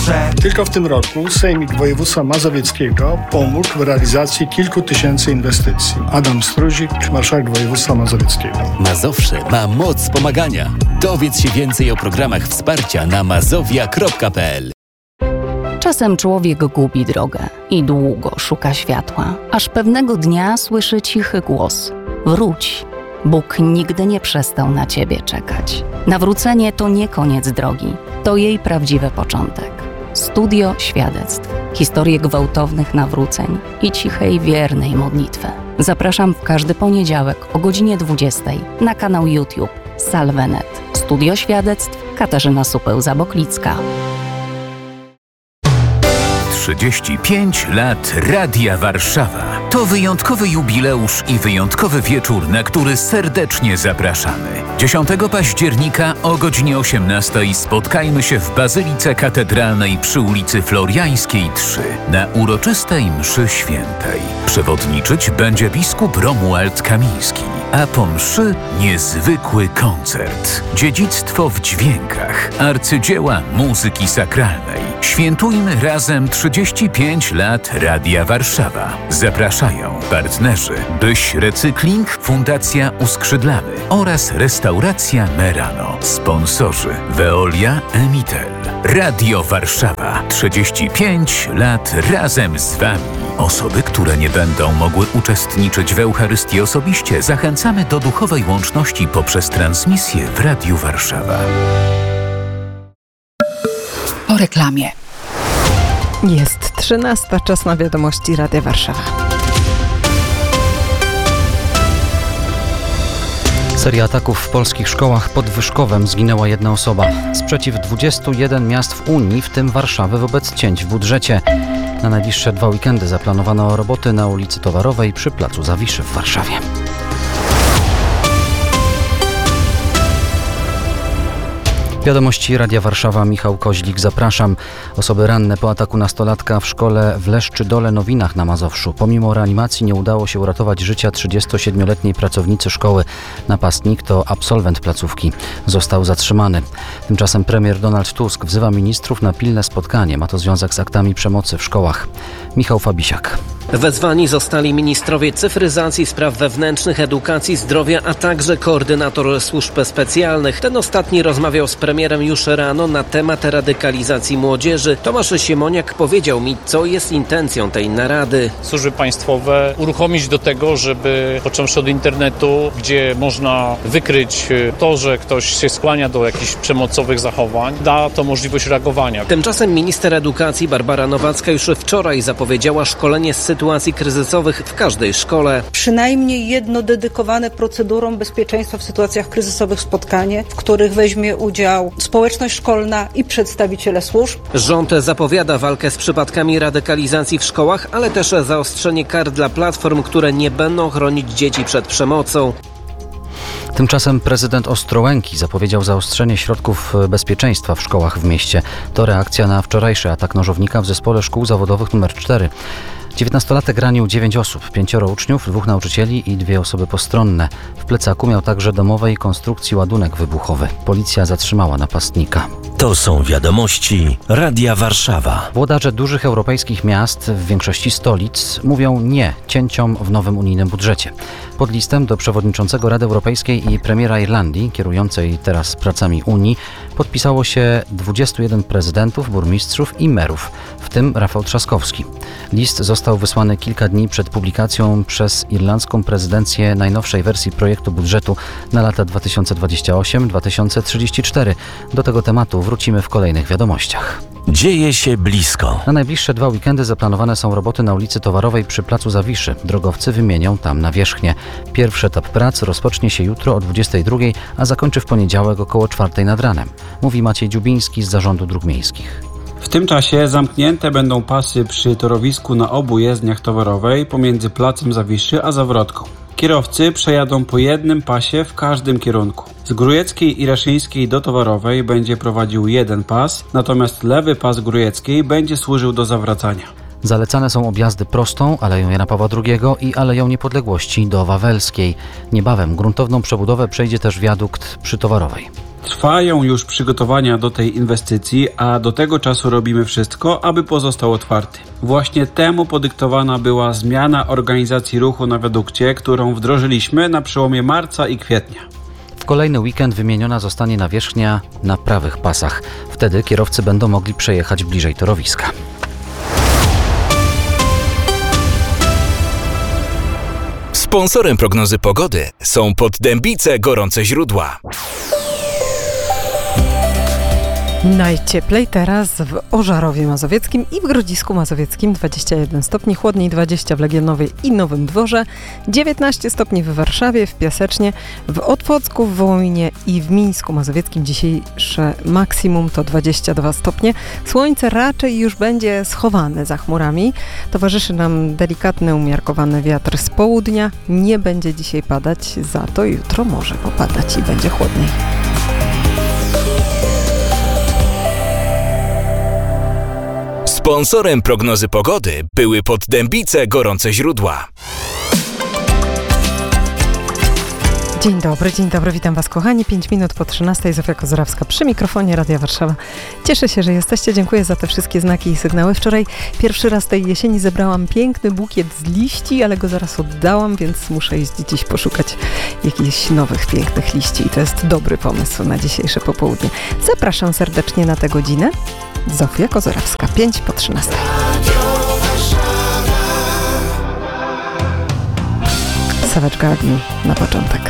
pomoże. Tylko w tym roku Sejmik Województwa Mazowieckiego pomógł w realizacji kilku tysięcy inwestycji. Adam Struzik, marszałek województwa mazowieckiego. Mazowsze ma moc pomagania. Dowiedz się więcej o programach wsparcia na mazowia.pl. Czasem człowiek gubi drogę i długo szuka światła, aż pewnego dnia słyszy cichy głos: wróć, Bóg nigdy nie przestał na ciebie czekać. Nawrócenie to nie koniec drogi, to jej prawdziwy początek. Studio świadectw, historie gwałtownych nawróceń i cichej, wiernej modlitwy. Zapraszam w każdy poniedziałek o godzinie 20 na kanał YouTube Salvenet. Studio świadectw, Katarzyna Supeł-Zaboklicka. 35 lat Radia Warszawa. To wyjątkowy jubileusz i wyjątkowy wieczór, na który serdecznie zapraszamy. 10 października o godzinie 18 spotkajmy się w Bazylice Katedralnej przy ulicy Floriańskiej 3 na uroczystej mszy świętej. Przewodniczyć będzie biskup Romuald Kamiński, a po mszy niezwykły koncert. Dziedzictwo w dźwiękach, arcydzieła muzyki sakralnej. Świętujmy razem 35 lat Radia Warszawa. Zapraszają partnerzy Byś Recykling, Fundacja Uskrzydlamy oraz Restauracja Merano. Sponsorzy Veolia, Emitel. Radio Warszawa. 35 lat razem z Wami. Osoby, które nie będą mogły uczestniczyć w Eucharystii osobiście, zachęcamy do duchowej łączności poprzez transmisję w Radiu Warszawa. Po reklamie. Jest 13, czas na wiadomości Radia Warszawa. Seria ataków w polskich szkołach pod Wyszkowem, zginęła jedna osoba. Sprzeciw 21 miast w Unii, w tym Warszawy, wobec cięć w budżecie. Na najbliższe 2 weekendy zaplanowano roboty na ulicy Towarowej przy placu Zawiszy w Warszawie. Wiadomości Radia Warszawa, Michał Koźlik, zapraszam. Osoby ranne po ataku nastolatka w szkole w Leszczydole Nowinach na Mazowszu. Pomimo reanimacji nie udało się uratować życia 37-letniej pracownicy szkoły. Napastnik to absolwent placówki. Został zatrzymany. Tymczasem premier Donald Tusk wzywa ministrów na pilne spotkanie. Ma to związek z aktami przemocy w szkołach. Michał Fabisiak. Wezwani zostali ministrowie cyfryzacji, spraw wewnętrznych, edukacji, zdrowia, a także koordynator służb specjalnych. Ten ostatni rozmawiał z premierem już rano na temat radykalizacji młodzieży. Tomasz Siemoniak powiedział mi, co jest intencją tej narady. Służby państwowe uruchomić do tego, żeby począwszy od internetu, gdzie można wykryć to, że ktoś się skłania do jakichś przemocowych zachowań, da to możliwość reagowania. Tymczasem minister edukacji Barbara Nowacka już wczoraj zapowiedziała szkolenie z sytuacji kryzysowych w każdej szkole. Przynajmniej jedno dedykowane procedurom bezpieczeństwa w sytuacjach kryzysowych spotkanie, w których weźmie udział społeczność szkolna i przedstawiciele służb. Rząd zapowiada walkę z przypadkami radykalizacji w szkołach, ale też zaostrzenie kar dla platform, które nie będą chronić dzieci przed przemocą. Tymczasem prezydent Ostrołęki zapowiedział zaostrzenie środków bezpieczeństwa w szkołach w mieście. To reakcja na wczorajszy atak nożownika w zespole szkół zawodowych nr 4. 19-latek ranił 9 osób, 5 uczniów, 2 nauczycieli i 2 osoby postronne. W plecaku miał także domowej konstrukcji ładunek wybuchowy. Policja zatrzymała napastnika. To są wiadomości Radia Warszawa. Włodarze dużych europejskich miast, w większości stolic, mówią nie cięciom w nowym unijnym budżecie. Pod listem do przewodniczącego Rady Europejskiej i premiera Irlandii, kierującej teraz pracami Unii, podpisało się 21 prezydentów, burmistrzów i merów, w tym Rafał Trzaskowski. List został wysłany kilka dni przed publikacją przez irlandzką prezydencję najnowszej wersji projektu budżetu na lata 2028-2034. Do tego tematu wrócimy w kolejnych wiadomościach. Dzieje się blisko. Na najbliższe 2 weekendy zaplanowane są roboty na ulicy Towarowej przy placu Zawiszy. Drogowcy wymienią tam nawierzchnię. Pierwszy etap prac rozpocznie się jutro o 22, a zakończy w poniedziałek około 4 nad ranem. Mówi Maciej Dziubiński z Zarządu Dróg Miejskich. W tym czasie zamknięte będą pasy przy torowisku na obu jezdniach Towarowej pomiędzy placem Zawiszy a Zawrotką. Kierowcy przejadą po jednym pasie w każdym kierunku. Z Grójeckiej i Raszyńskiej do Towarowej będzie prowadził jeden pas, natomiast lewy pas Grójeckiej będzie służył do zawracania. Zalecane są objazdy prostą, Aleją Jana Pawła II i Aleją Niepodległości do Wawelskiej. Niebawem gruntowną przebudowę przejdzie też wiadukt przy Towarowej. Trwają już przygotowania do tej inwestycji, a do tego czasu robimy wszystko, aby pozostał otwarty. Właśnie temu podyktowana była zmiana organizacji ruchu na wiadukcie, którą wdrożyliśmy na przełomie marca i kwietnia. W kolejny weekend wymieniona zostanie nawierzchnia na prawych pasach. Wtedy kierowcy będą mogli przejechać bliżej torowiska. Sponsorem prognozy pogody są Poddębice Gorące Źródła. Najcieplej teraz w Ożarowie Mazowieckim i w Grodzisku Mazowieckim 21 stopni, chłodniej 20 w Legionowie i Nowym Dworze, 19 stopni w Warszawie, w Piasecznie, w Otwocku, w Wołominie i w Mińsku Mazowieckim. Dzisiejsze maksimum to 22 stopnie. Słońce raczej już będzie schowane za chmurami. Towarzyszy nam delikatny, umiarkowany wiatr z południa. Nie będzie dzisiaj padać, za to jutro może popadać i będzie chłodniej. Sponsorem prognozy pogody były Poddębice Gorące Źródła. Dzień dobry, witam Was kochani. 5 minut po 13, Zofia Kozorawska przy mikrofonie Radia Warszawa. Cieszę się, że jesteście, dziękuję za te wszystkie znaki i sygnały. Wczoraj pierwszy raz tej jesieni zebrałam piękny bukiet z liści, ale go zaraz oddałam, więc muszę iść dziś poszukać jakichś nowych, pięknych liści i to jest dobry pomysł na dzisiejsze popołudnie. Zapraszam serdecznie na tę godzinę. Zofia Kozorawska, 5 po 13. Savage Garden na początek.